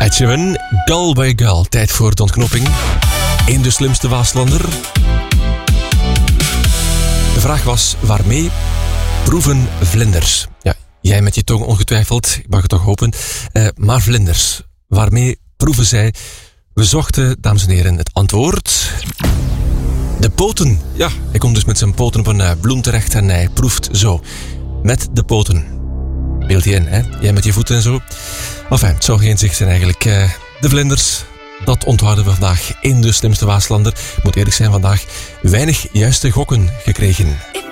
Ed Sheeran, Galway Girl. Tijd voor de ontknoping in de slimste Waaslander. De vraag was, waarmee proeven vlinders? Ja, jij met je tong ongetwijfeld, ik mag het toch hopen. Maar vlinders, waarmee proeven zij? We zochten, dames en heren, het antwoord. De poten. Ja, hij komt dus met zijn poten op een bloem terecht en hij proeft zo. Met de poten. Beeld je in, hè? Jij met je voeten en zo. Enfin, het zou geen zicht zijn eigenlijk. De vlinders, dat onthouden we vandaag in de slimste Waaslander. Ik moet eerlijk zijn, vandaag weinig juiste gokken gekregen.